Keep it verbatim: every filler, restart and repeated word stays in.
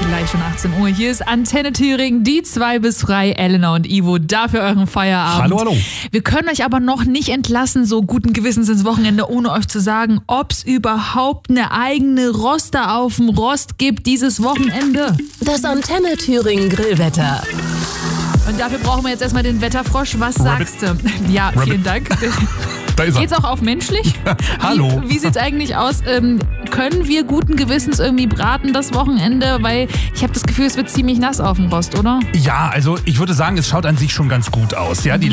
Gleich schon achtzehn Uhr. Hier ist Antenne Thüringen, die zwei bis frei, Elena und Ivo, dafür euren Feierabend. Hallo, hallo. Wir können euch aber noch nicht entlassen, so guten Gewissens ins Wochenende, ohne euch zu sagen, ob es überhaupt eine eigene Roster auf dem Rost gibt dieses Wochenende. Das Antenne Thüringen Grillwetter. Und dafür brauchen wir jetzt erstmal den Wetterfrosch. Was Rabbit. sagst du? Ja, Rabbit. vielen Dank. Da ist er. Geht's auch auf menschlich? Hallo. Wie, wie sieht's eigentlich aus? Ähm, können wir guten Gewissens irgendwie braten das Wochenende? Weil ich habe das Gefühl, es wird ziemlich nass auf dem Rost, oder? Ja, also ich würde sagen, es schaut an sich schon ganz gut aus. Ja, die